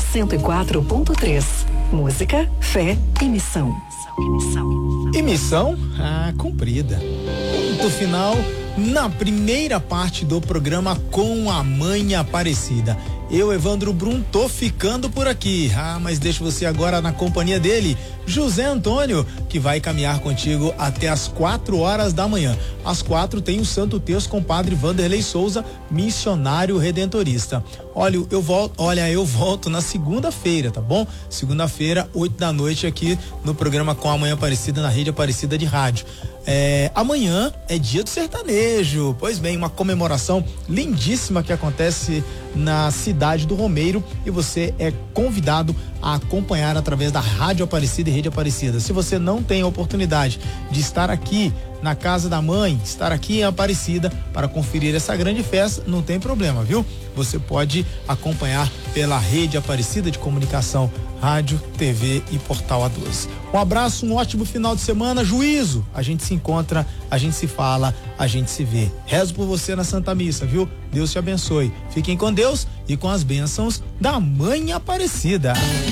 104.3. Música, fé e missão. E missão? Cumprida. Ponto final na primeira parte do programa Com a Mãe Aparecida. Eu, Evandro Brum, tô ficando por aqui. Mas deixo você agora na companhia dele, José Antônio, que vai caminhar contigo até as 4 horas da manhã. Às 4 tem o Santo Terço com o Padre Vanderlei Souza, missionário redentorista. Olha, eu volto na segunda-feira, tá bom? Segunda-feira, 8 da noite, aqui no programa Com a Mãe Aparecida, na Rede Aparecida de Rádio. Amanhã é dia do sertanejo. Pois bem, uma comemoração lindíssima que acontece na cidade do Romeiro, e você é convidado a acompanhar através da Rádio Aparecida e Rede Aparecida. Se você não tem a oportunidade de estar aqui na casa da mãe, estar aqui em Aparecida para conferir essa grande festa, não tem problema, viu? Você pode acompanhar pela Rede Aparecida de Comunicação, Rádio, TV e Portal A12. Um abraço, um ótimo final de semana, juízo. A gente se encontra, a gente se fala, a gente se vê. Rezo por você na Santa Missa, viu? Deus te abençoe. Fiquem com Deus e com as bênçãos da Mãe Aparecida.